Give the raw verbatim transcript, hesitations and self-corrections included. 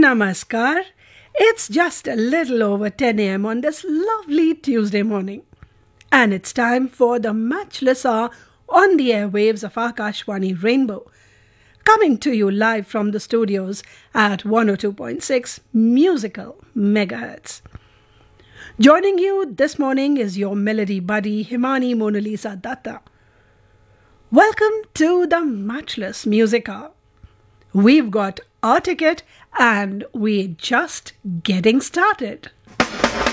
Namaskar. It's just a little over ten a m on this lovely Tuesday morning. And it's time for the Matchless Hour on the airwaves of Akashwani Rainbow. Coming to you live from the studios at one oh two point six Musical Megahertz. Joining you this morning is your melody buddy Himani Monalisa Datta. Welcome to the Matchless Music Hour. We've got our ticket and we're just getting started.